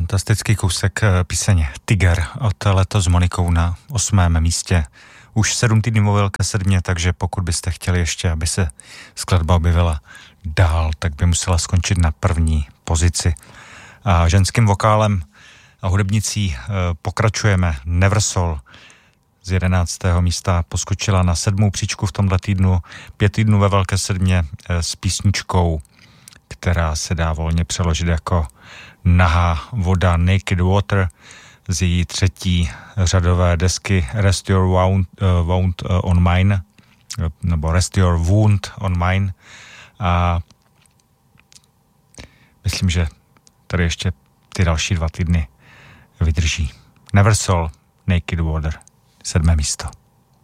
Fantastický kousek píseň Tiger od Leto s Monikou na 8. místě. Už 7 týdnů ve Velké sedmě, takže pokud byste chtěli ještě, aby se skladba objevila dál, tak by musela skončit na 1. pozici. A ženským vokálem a hudebnicí pokračujeme. Neversol z 11. místa poskočila na 7. příčku v tomhle týdnu, 5 týdnů ve Velké sedmě s písničkou, která se dá volně přeložit jako Nahá voda, Naked Water, z její 3. řadové desky Rest Your Wound on Mine, nebo Rest Your Wound on Mine. A myslím, že tady ještě ty další 2 týdny vydrží. Neversol, Naked Water, 7. místo.